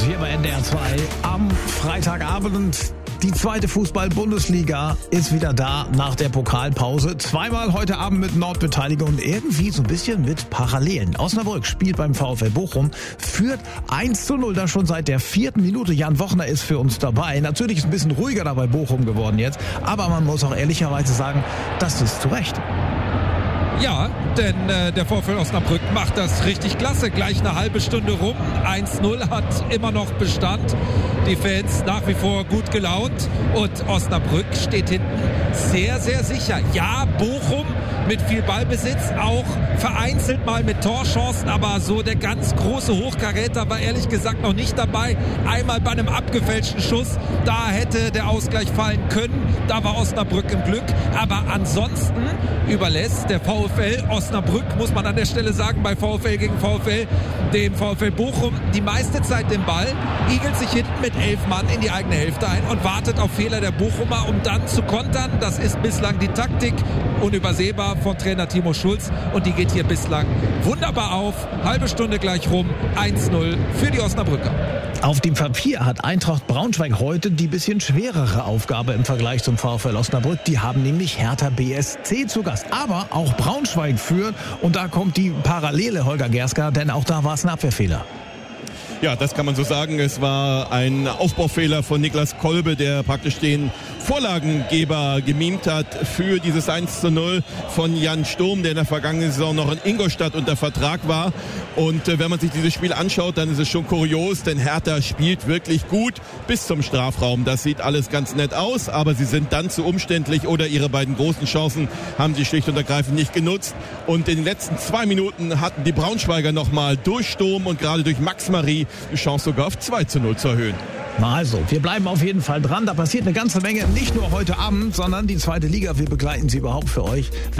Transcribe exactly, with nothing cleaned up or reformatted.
hier bei N D R zwei am Freitagabend. Die zweite Fußball-Bundesliga ist wieder da nach der Pokalpause. Zweimal heute Abend mit Nordbeteiligung und irgendwie so ein bisschen mit Parallelen. Osnabrück spielt beim VfL Bochum, führt eins zu null, da schon seit der vierten Minute. Jan Wochner ist für uns dabei. Natürlich ist ein bisschen ruhiger da bei Bochum geworden jetzt, aber man muss auch ehrlicherweise sagen, das ist zu Recht. Ja, denn äh, der VfL Osnabrück macht das richtig klasse. Gleich eine halbe Stunde rum. eins null hat immer noch Bestand. Die Fans nach wie vor gut gelaunt. Und Osnabrück steht hinten sehr, sehr sicher. Ja, Bochum mit viel Ballbesitz, auch vereinzelt mal mit Torchancen. Aber so der ganz große Hochkaräter war ehrlich gesagt noch nicht dabei. Einmal bei einem abgefälschten Schuss. Da hätte der Ausgleich fallen können. Da war Osnabrück im Glück. Aber ansonsten überlässt der VfL Osnabrück, muss man an der Stelle sagen, bei VfL gegen VfL, dem VfL Bochum die meiste Zeit den Ball, igelt sich hinten mit elf Mann in die eigene Hälfte ein und wartet auf Fehler der Bochumer, um dann zu kontern. Das ist bislang die Taktik, unübersehbar von Trainer Timo Schulz, und die geht hier bislang wunderbar auf. Halbe Stunde gleich rum, eins null für die Osnabrücker. Auf dem Papier hat Eintracht Braunschweig heute die bisschen schwerere Aufgabe im Vergleich zum VfL Osnabrück. Die haben nämlich Hertha B S C zu Gast. Aber auch Braunschweig führt, und da kommt die Parallele, Holger Gerska, denn auch da war es ein Abwehrfehler. Ja, das kann man so sagen. Es war ein Aufbaufehler von Niklas Kolbe, der praktisch den Vorlagengeber gemimt hat für dieses eins zu null von Jan Sturm, der in der vergangenen Saison noch in Ingolstadt unter Vertrag war. Und äh, wenn man sich dieses Spiel anschaut, dann ist es schon kurios, denn Hertha spielt wirklich gut bis zum Strafraum. Das sieht alles ganz nett aus, aber sie sind dann zu umständlich oder ihre beiden großen Chancen haben sie schlicht und ergreifend nicht genutzt. Und in den letzten zwei Minuten hatten die Braunschweiger nochmal durch Sturm und gerade durch Max Marie die Chance sogar auf zwei zu null zu erhöhen. Na also, wir bleiben auf jeden Fall dran. Da passiert eine ganze Menge, nicht nur heute Abend, sondern die zweite Liga. Wir begleiten sie überhaupt für euch.